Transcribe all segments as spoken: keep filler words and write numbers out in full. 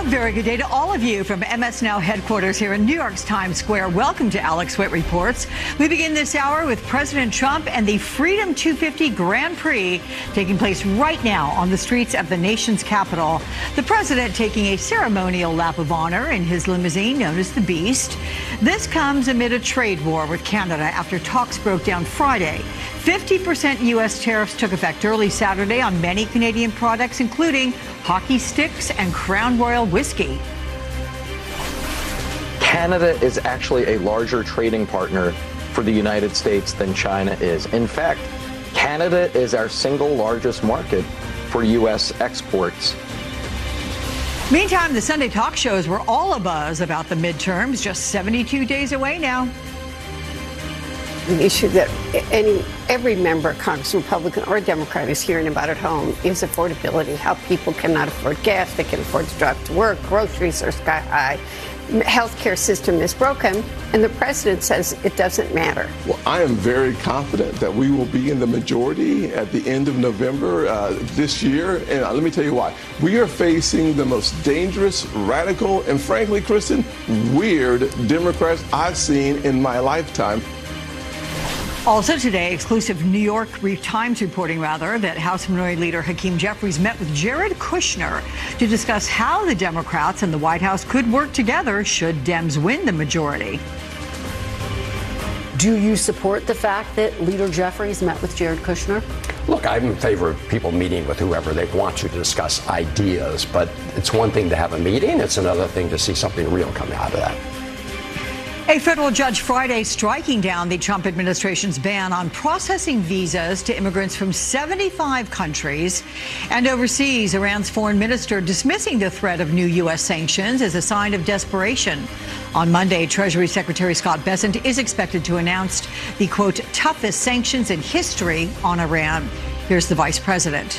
A very good day to all of you from M S Now headquarters here in New York's Times Square. Welcome to Alex Witt Reports. We begin this hour with President Trump and the Freedom two fifty Grand Prix taking place right now on the streets of the nation's capital. The president taking a ceremonial lap of honor in his limousine known as the Beast. This comes amid a trade war with Canada after talks broke down Friday. fifty percent U S tariffs took effect early Saturday on many Canadian products, including hockey sticks and Crown Royal whiskey. Canada is actually a larger trading partner for the United States than China is. In fact, Canada is our single largest market for U S exports. Meantime, the Sunday talk shows were all abuzz about the midterms, just seventy-two days away now. The issue that any every member of Congress, Republican or Democrat, is hearing about at home is affordability, how people cannot afford gas, they can afford to drive to work, groceries are sky high, healthcare system is broken, and the president says it doesn't matter. Well, I am very confident that we will be in the majority at the end of November uh, this year, and uh, let me tell you why. We are facing the most dangerous, radical, and frankly, Kristen, weird Democrats I've seen in my lifetime. Also today, exclusive New York Times reporting, rather, that House Minority Leader Hakeem Jeffries met with Jared Kushner to discuss how the Democrats and the White House could work together should Dems win the majority. Do you support the fact that Leader Jeffries met with Jared Kushner? Look, I'm in favor of people meeting with whoever they want to discuss ideas, but it's one thing to have a meeting. It's another thing to see something real come out of that. A federal judge Friday striking down the Trump administration's ban on processing visas to immigrants from seventy-five countries. And overseas, Iran's foreign minister dismissing the threat of new U S sanctions as a sign of desperation. On Monday, Treasury Secretary Scott Bessent is expected to announce the, quote, toughest sanctions in history on Iran. Here's the vice president.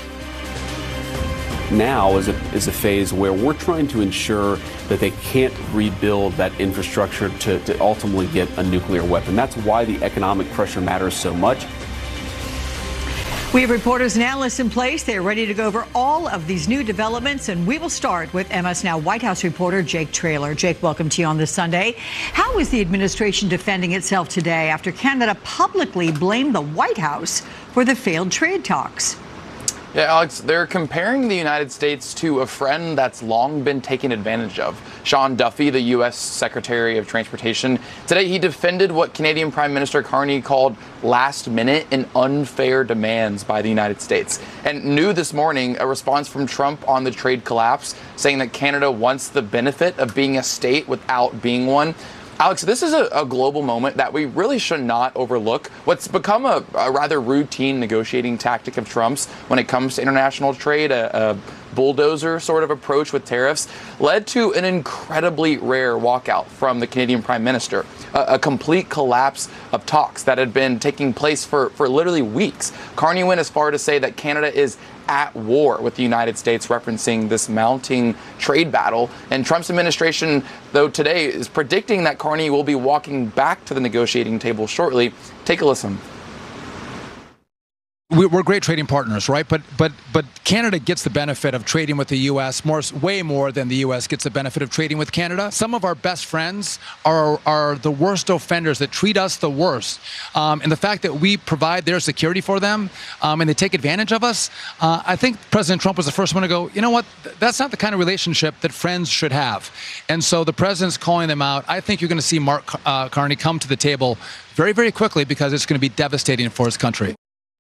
Now is a, is a phase where we're trying to ensure that they can't rebuild that infrastructure to, to ultimately get a nuclear weapon. That's why the economic pressure matters so much. We have reporters and analysts in place. They're ready to go over all of these new developments, and we will start with M S Now White House reporter Jake Traylor. Jake, welcome to you on this Sunday. How is the administration defending itself today after Canada publicly blamed the White House for the failed trade talks? Yeah, Alex, they're comparing the United States to a friend that's long been taken advantage of. Sean Duffy, the U S Secretary of Transportation, today he defended what Canadian Prime Minister Carney called last minute and unfair demands by the United States. And new this morning, a response from Trump on the trade collapse, saying that Canada wants the benefit of being a state without being one. Alex, this is a, a global moment that we really should not overlook. What's become a, a rather routine negotiating tactic of Trump's when it comes to international trade, a, a bulldozer sort of approach with tariffs, led to an incredibly rare walkout from the Canadian Prime Minister, a, a complete collapse of talks that had been taking place for, for literally weeks. Carney went as far to say that Canada is at war with the United States, referencing this mounting trade battle. And Trump's administration, though, today is predicting that Carney will be walking back to the negotiating table shortly. Take a listen. We're great trading partners, right? But but but Canada gets the benefit of trading with the U S more, way more than the U S gets the benefit of trading with Canada. Some of our best friends are are the worst offenders that treat us the worst, um, and the fact that we provide their security for them um, and they take advantage of us. Uh, I think President Trump was the first one to go, you know what? That's not the kind of relationship that friends should have. And so the president's calling them out. I think you're going to see Mark uh, Carney come to the table very, very quickly because it's going to be devastating for his country.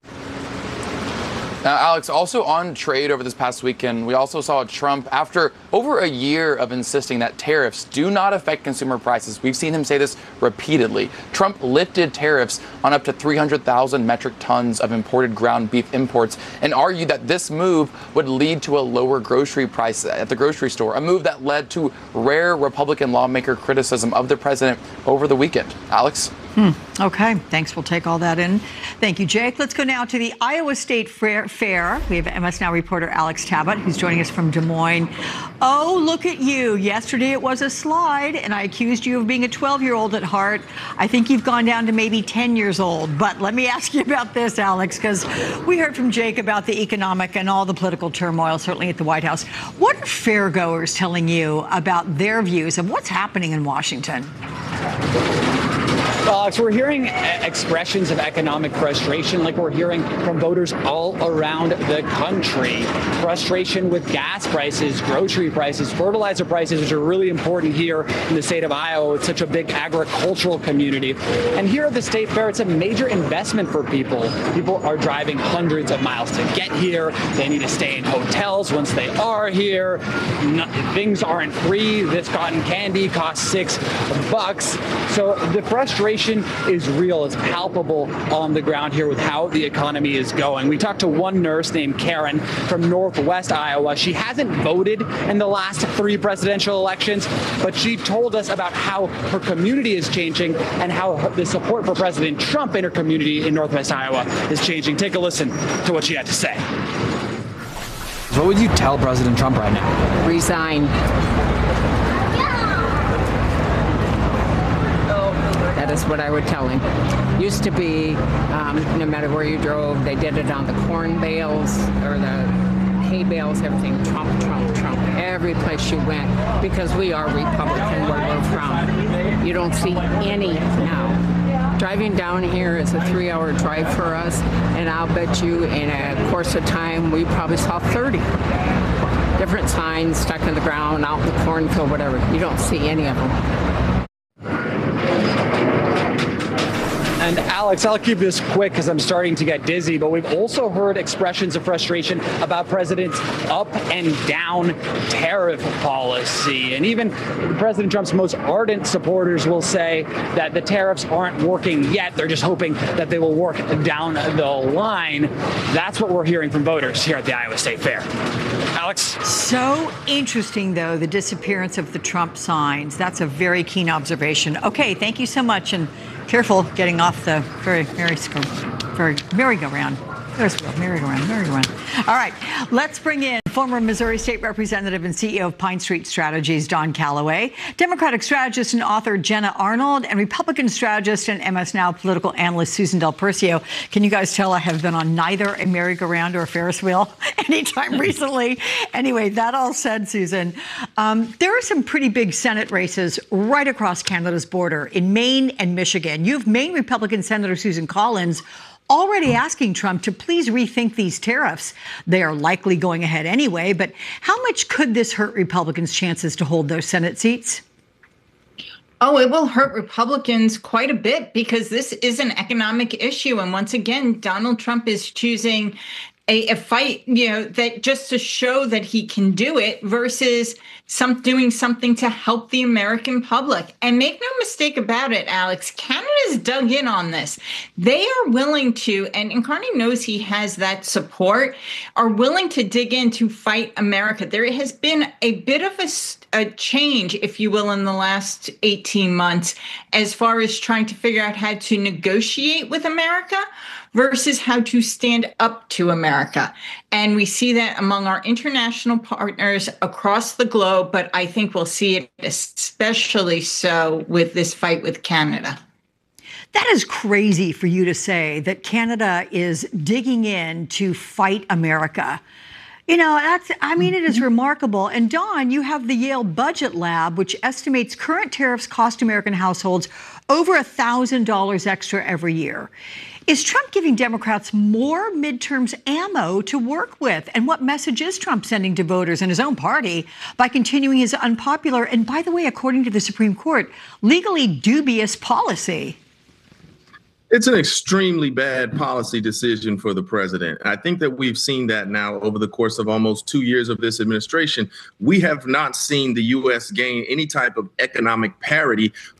Now, Alex, also on trade over this past weekend, we also saw Trump, after over a year of insisting that tariffs do not affect consumer prices. We've seen him say this repeatedly. Trump lifted tariffs on up to three hundred thousand metric tons of imported ground beef imports and argued that this move would lead to a lower grocery price at the grocery store, a move that led to rare Republican lawmaker criticism of the president over the weekend. Alex? Hmm. Okay, thanks. We'll take all that in. Thank you, Jake. Let's go now to the Iowa State Fair. We have M S Now reporter Alex Tabott, who's joining us from Des Moines. Oh, look at you. Yesterday it was a slide, and I accused you of being a twelve-year-old at heart. I think you've gone down to maybe ten years old. But let me ask you about this, Alex, because we heard from Jake about the economic and all the political turmoil, certainly at the White House. What are fairgoers telling you about their views of what's happening in Washington? Well, Alex, we're hearing expressions of economic frustration like we're hearing from voters all around the country. Frustration with gas prices, grocery prices, fertilizer prices, which are really important here in the state of Iowa with such a big agricultural community. And here at the State Fair, it's a major investment for people. People are driving hundreds of miles to get here. They need to stay in hotels once they are here. No, things aren't free. This cotton candy costs six bucks. So the frustration is real. It's palpable on the ground here with how the economy is going. We talked to one nurse named Karen from Northwest Iowa. She hasn't voted in the last three presidential elections, but she told us about how her community is changing and how the support for President Trump in her community in Northwest Iowa is changing. Take a listen to what she had to say. What would you tell President Trump right now? Resign. That is what I would tell him. Used to be, um, no matter where you drove, they did it on the corn bales or the hay bales, everything. Trump, Trump, Trump. Every place you went, because we are Republican where we're from. You don't see any now. Driving down here is a three-hour drive for us, and I'll bet you in a course of time we probably saw thirty different signs stuck in the ground, out in the cornfield, whatever. You don't see any of them. And Alex, I'll keep this quick because I'm starting to get dizzy, but we've also heard expressions of frustration about President's up and down tariff policy. And even President Trump's most ardent supporters will say that the tariffs aren't working yet. They're just hoping that they will work down the line. That's what we're hearing from voters here at the Iowa State Fair. Alex? So interesting, though, the disappearance of the Trump signs. That's a very keen observation. Okay, thank you so much. And careful getting off the very, very, very merry-go-round. There's merry-go-round, merry-go-round. All right, let's bring in former Missouri State Representative and C E O of Pine Street Strategies, Don Calloway, Democratic strategist and author Jenna Arnold, and Republican strategist and M S Now political analyst Susan Del Percio. Can you guys tell I have been on neither a merry-go-round or a Ferris wheel anytime recently? Anyway, that all said, Susan, um, there are some pretty big Senate races right across Canada's border in Maine and Michigan. You have Maine Republican Senator Susan Collins already asking Trump to please rethink these tariffs. They are likely going ahead anyway, but how much could this hurt Republicans' chances to hold those Senate seats? Oh, it will hurt Republicans quite a bit because this is an economic issue. And once again, Donald Trump is choosing A, a fight, you know, that just to show that he can do it versus some doing something to help the American public. And make no mistake about it, Alex, Canada's dug in on this. They are willing to, and, and Carney knows he has that support, are willing to dig in to fight America. There has been a bit of a, a change, if you will, in the last eighteen months as far as trying to figure out how to negotiate with America versus how to stand up to America. And we see that among our international partners across the globe, but I think we'll see it especially so with this fight with Canada. That is crazy for you to say, that Canada is digging in to fight America. You know, that's, I mean, it is remarkable. And Dawn, you have the Yale Budget Lab, which estimates current tariffs cost American households over one thousand dollars extra every year. Is Trump giving Democrats more midterms ammo to work with? And what message is Trump sending to voters in his own party by continuing his unpopular, and by the way, according to the Supreme Court, legally dubious policy? It's an extremely bad policy decision for the president. I think that we've seen that now over the course of almost two years of this administration. We have not seen the U S gain any type of economic parity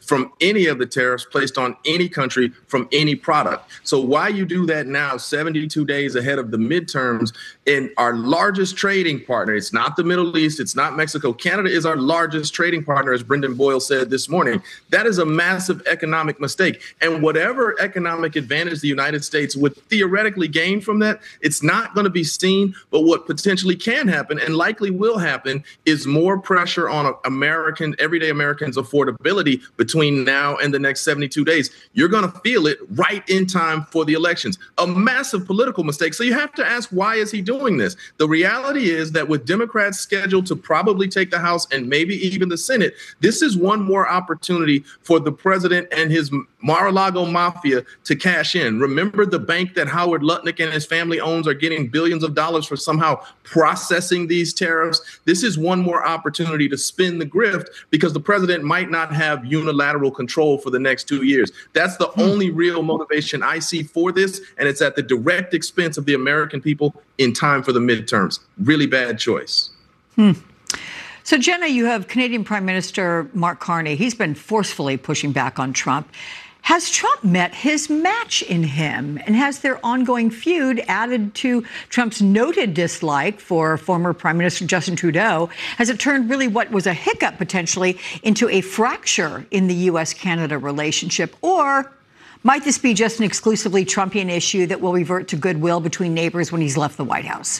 from any of the tariffs placed on any country from any product. So why you do that now, seventy-two days ahead of the midterms, in our largest trading partner, it's not the Middle East, it's not Mexico. Canada is our largest trading partner, as Brendan Boyle said this morning. That is a massive economic mistake. And whatever economic advantage the United States would theoretically gain from that, it's not going to be seen. But what potentially can happen and likely will happen is more pressure on American, everyday Americans' affordability between now and the next seventy-two days. You're going to feel it right in time for the elections. A massive political mistake. So you have to ask, why is he doing this? The reality is that with Democrats scheduled to probably take the House and maybe even the Senate, this is one more opportunity for the president and his Mar-a-Lago mafia to cash in. Remember, the bank that Howard Lutnick and his family owns are getting billions of dollars for somehow processing these tariffs. This is one more opportunity to spin the grift because the president might not have unilateral control for the next two years. That's the only real motivation I see for this, and it's at the direct expense of the American people in time for the midterms. Really bad choice. Hmm. So, Jenna, you have Canadian Prime Minister Mark Carney. He's been forcefully pushing back on Trump. Has Trump met his match in him? And has their ongoing feud added to Trump's noted dislike for former Prime Minister Justin Trudeau? Has it turned really what was a hiccup potentially into a fracture in the U S Canada relationship? Or might this be just an exclusively Trumpian issue that will revert to goodwill between neighbors when he's left the White House?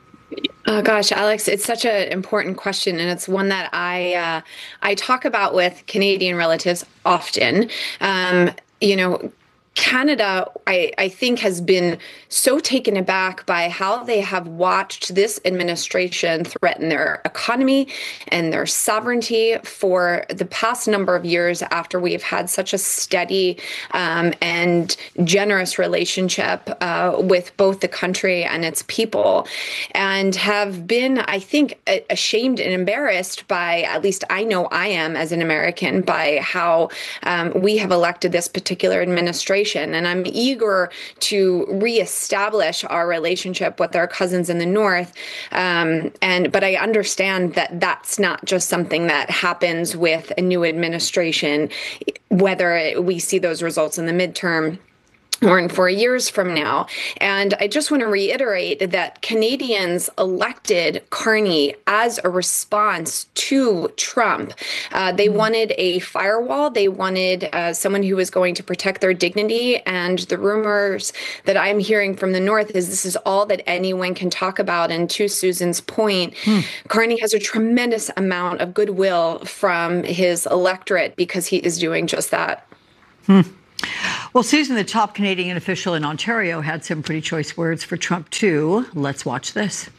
Oh gosh, Alex, it's such an important question, and it's one that I uh, I talk about with Canadian relatives often. Um, you know, Canada, I, I think, has been so taken aback by how they have watched this administration threaten their economy and their sovereignty for the past number of years after we've had such a steady um, and generous relationship uh, with both the country and its people, and have been, I think, ashamed and embarrassed by, at least I know I am as an American, by how um, we have elected this particular administration. And I'm eager to reestablish our relationship with our cousins in the North. Um, and but I understand that that's not just something that happens with a new administration, whether we see those results in the midterm or in four years from now. And I just want to reiterate that Canadians elected Carney as a response to Trump. Uh, they wanted a firewall. They wanted uh, someone who was going to protect their dignity. And the rumors that I'm hearing from the North is this is all that anyone can talk about. And to Susan's point, hmm. Carney has a tremendous amount of goodwill from his electorate because he is doing just that. Hmm. Well, Susan, the top Canadian official in Ontario, had some pretty choice words for Trump, too. Let's watch this.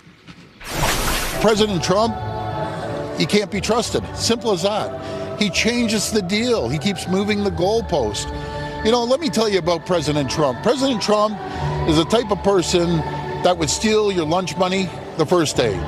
President Trump, he can't be trusted. Simple as that. He changes the deal. He keeps moving the goalpost. You know, let me tell you about President Trump. President Trump is the type of person that would steal your lunch money the first day.